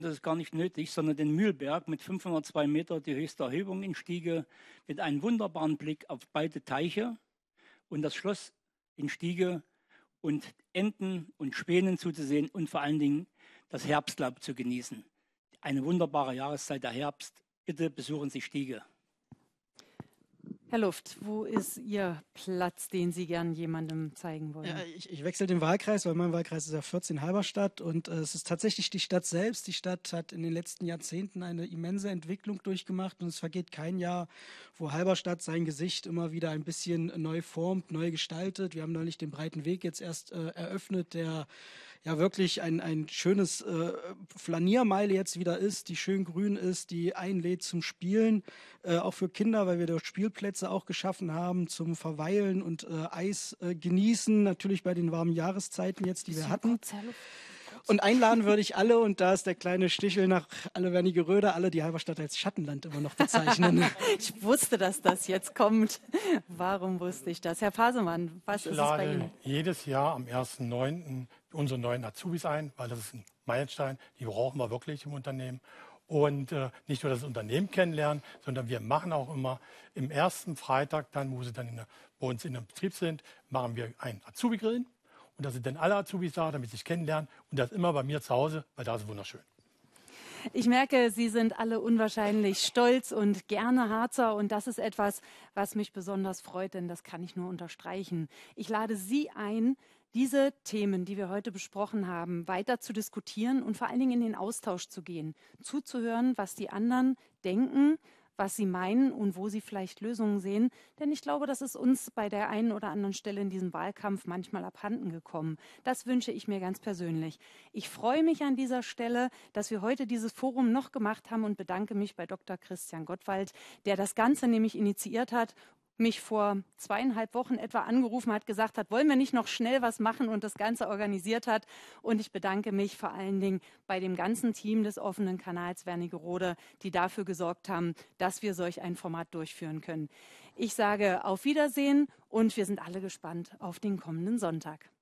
Das ist gar nicht nötig, sondern den Mühlberg mit 502 Meter, die höchste Erhebung in Stiege, mit einem wunderbaren Blick auf beide Teiche und das Schloss in Stiege und Enten und Spänen zuzusehen und vor allen Dingen das Herbstlaub zu genießen. Eine wunderbare Jahreszeit, der Herbst. Bitte besuchen Sie Stiege. Herr Luft, wo ist Ihr Platz, den Sie gern jemandem zeigen wollen? Ja, ich wechsle den Wahlkreis, weil mein Wahlkreis ist ja 14 Halberstadt und es ist tatsächlich die Stadt selbst. Die Stadt hat in den letzten Jahrzehnten eine immense Entwicklung durchgemacht und es vergeht kein Jahr, wo Halberstadt sein Gesicht immer wieder ein bisschen neu formt, neu gestaltet. Wir haben neulich den breiten Weg jetzt erst eröffnet, der ja wirklich ein schönes Flaniermeile jetzt wieder ist, die schön grün ist, die einlädt zum Spielen, auch für Kinder, weil wir dort Spielplätze auch geschaffen haben zum Verweilen und Eis genießen, natürlich bei den warmen Jahreszeiten jetzt, die wir hatten. Und einladen würde ich alle, und da ist der kleine Stichel nach Alle-Wernigeröde, alle, die Halberstadt als Schattenland immer noch bezeichnen. Ich wusste, dass das jetzt kommt. Warum wusste ich das? Herr Pasemann, was ist es bei Ihnen? Ich lade jedes Jahr am 1.9. unsere neuen Azubis ein, weil das ist ein Meilenstein, die brauchen wir wirklich im Unternehmen. Und nicht nur das Unternehmen kennenlernen, sondern wir machen auch immer im ersten Freitag dann, wo sie dann bei uns in einem Betrieb sind, machen wir ein Azubi-Grillen. Und da sind dann alle Azubis da, damit sie sich kennenlernen. Und das immer bei mir zu Hause, weil da ist es wunderschön. Ich merke, Sie sind alle unwahrscheinlich stolz und gerne Harzer. Und das ist etwas, was mich besonders freut, denn das kann ich nur unterstreichen. Ich lade Sie ein, diese Themen, die wir heute besprochen haben, weiter zu diskutieren und vor allen Dingen in den Austausch zu gehen, zuzuhören, was die anderen denken, was sie meinen und wo sie vielleicht Lösungen sehen. Denn ich glaube, das ist uns bei der einen oder anderen Stelle in diesem Wahlkampf manchmal abhanden gekommen. Das wünsche ich mir ganz persönlich. Ich freue mich an dieser Stelle, dass wir heute dieses Forum noch gemacht haben und bedanke mich bei Dr. Christian Gottwald, der das Ganze nämlich initiiert hat, mich vor 2,5 Wochen etwa angerufen hat, gesagt hat, wollen wir nicht noch schnell was machen und das Ganze organisiert hat. Und ich bedanke mich vor allen Dingen bei dem ganzen Team des offenen Kanals Wernigerode, die dafür gesorgt haben, dass wir solch ein Format durchführen können. Ich sage auf Wiedersehen und wir sind alle gespannt auf den kommenden Sonntag.